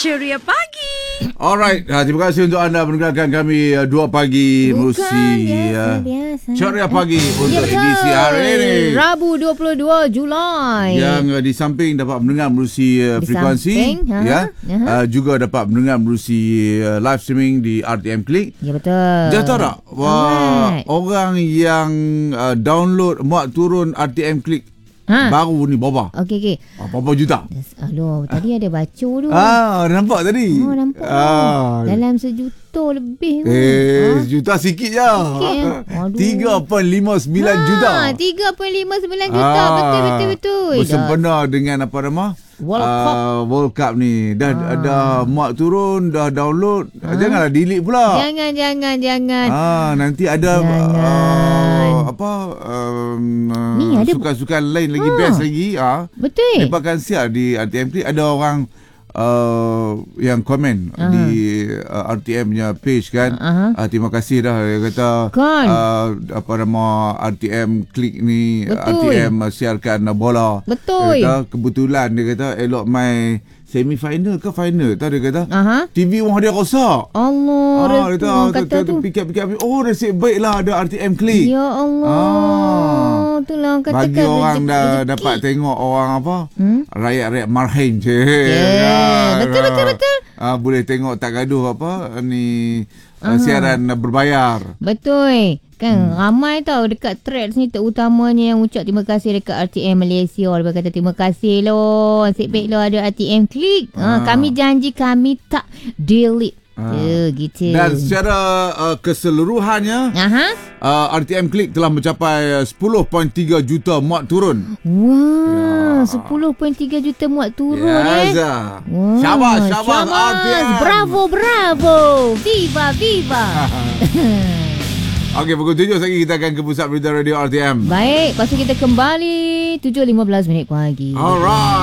Ceria Pagi. Alright, terima kasih untuk anda mendengarkan kami 2 pagi Merusi Ceria Pagi untuk edisi hari ini, Rabu 22 Julai. Yang di samping dapat mendengar melalui frekuensi, juga dapat mendengar melalui live streaming di RTM Klik. Ya, betul. Dah tahu tak, orang yang download muat turun RTM Klik baru ni berapa? Okey. Berapa juta? Aduh, tadi ada baca tu. Nampak tadi? Nampak. Dalam 1 juta lebih. Sejuta sikit je. 3.59 juta. 3.59 juta. Betul. Bersempena dengan apa nama? World Cup ni. Dah ada muat turun, dah download. Janganlah delete pula. Jangan. Nanti ada ni ada sukan-sukan lain lagi best lagi. Betul. Lepas kan siap di RTM Klik ada orang yang komen di RTM punya page kan. Terima kasih dah. Dia kata apa nama RTM Klik ni. Betul. RTM siarkan bola. Betul. Dia kata kebetulan dia kata elok mai semi final ke final tahu, dia kata TV orang dia rosak. Allah, dia kata tu fikir-fikir, nasib baiklah ada RTM Klik. Ya Allah. Itulah orang katakan bagi orang dah dapat tengok orang apa rakyat-rakyat marhain je. Betul. Boleh tengok tak gaduh apa ni siaran berbayar. Betul. Kan ramai tau dekat threads ni, terutamanya yang ucap terima kasih dekat RTM Malaysia. Dia kata terima kasih loh, nasib baik loh ada RTM Klik. Kami janji kami tak delete. Gitu. Dan secara keseluruhannya RTM Klik telah mencapai 10.3 juta muat turun. Wah, 10.3 juta muat turun. Syabas RTM. Bravo. Viva. Okey, pukul 7 lagi kita akan ke pusat berita radio RTM. Baik, lepas tu kita kembali 7.15 pagi. Alright.